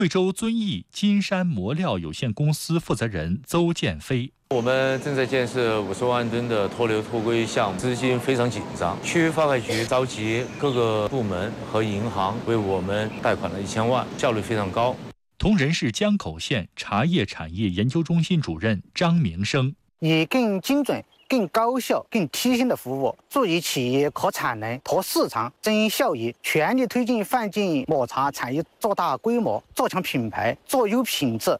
贵州遵义金山磨料有限公司负责人邹建飞： 我们正在建设50万吨的脱硫脱硅项目，资金非常紧张。区发改局召集各个部门和银行为我们贷款了1000万，效率非常高。 铜仁市江口县茶叶产业研究中心主任张明生： 以更精准、更高效、更贴心的服务，助力企业可产能、拓市场、增效益，全力推进范进抹茶产业做大规模、做强品牌、做优品质。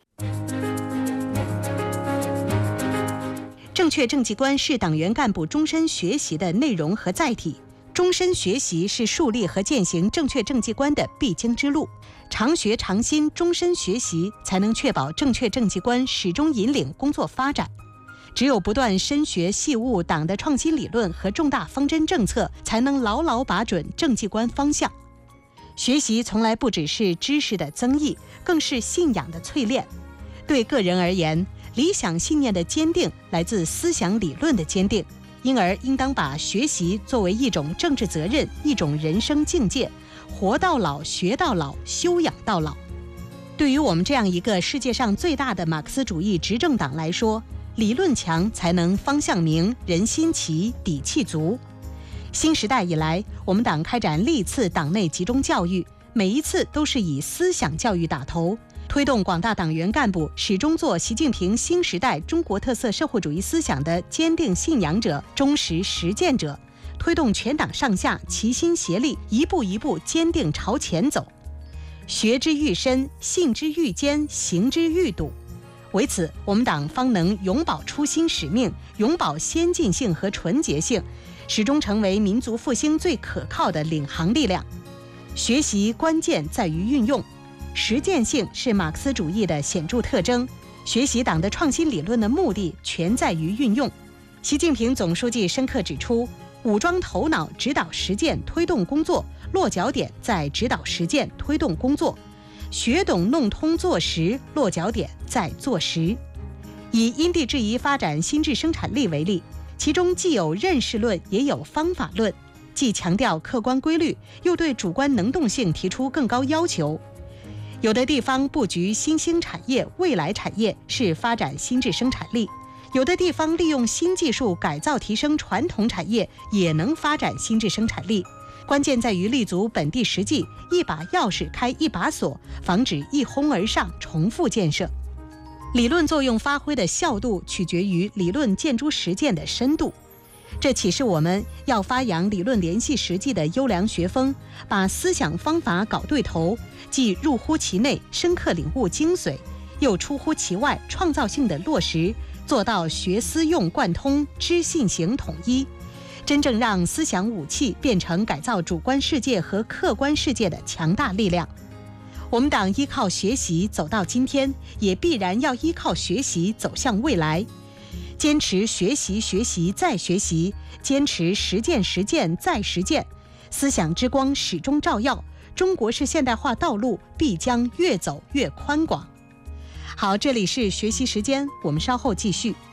正确政绩观是党员干部终身学习的内容和载体。终身学习是树立和践行正确政绩观的必经之路，常学常新，终身学习才能确保正确政绩观始终引领工作发展。只有不断深学细悟党的创新理论和重大方针政策，才能牢牢把准政绩观方向。学习从来不只是知识的增益，更是信仰的淬炼。对个人而言，理想信念的坚定来自思想理论的坚定，因而应当把学习作为一种政治责任，一种人生境界，活到老，学到老，修养到老。对于我们这样一个世界上最大的马克思主义执政党来说，理论强才能方向明，人心齐，底气足。新时代以来，我们党开展历次党内集中教育，每一次都是以思想教育打头，推动广大党员干部始终做习近平新时代中国特色社会主义思想的坚定信仰者、忠实实践者，推动全党上下齐心协力，一步一步坚定朝前走。学之愈深，信之愈坚，行之愈笃。为此，我们党方能永葆初心使命，永葆先进性和纯洁性，始终成为民族复兴最可靠的领航力量。学习关键在于运用，实践性是马克思主义的显著特征。学习党的创新理论的目的全在于运用。习近平总书记深刻指出，武装头脑，指导实践，推动工作，落脚点在指导实践，推动工作。学懂弄通做实，落脚点在做实。以因地制宜发展新质生产力为例，其中既有认识论，也有方法论，既强调客观规律，又对主观能动性提出更高要求。有的地方布局新兴产业、未来产业是发展新质生产力，有的地方利用新技术改造提升传统产业，也能发展新质生产力。关键在于立足本地实际，一把钥匙开一把锁，防止一哄而上重复建设。理论作用发挥的效度取决于理论见诸实践的深度。这启示我们要发扬理论联系实际的优良学风，把思想方法搞对头，既入乎其内，深刻领悟精髓，又出乎其外，创造性的落实，做到学思用贯通，知信行统一，真正让思想武器变成改造主观世界和客观世界的强大力量。我们党依靠学习走到今天，也必然要依靠学习走向未来。坚持学习学习再学习，坚持实践实践再实践，思想之光始终照耀，中国式现代化道路必将越走越宽广。好，这里是学习时间，我们稍后继续。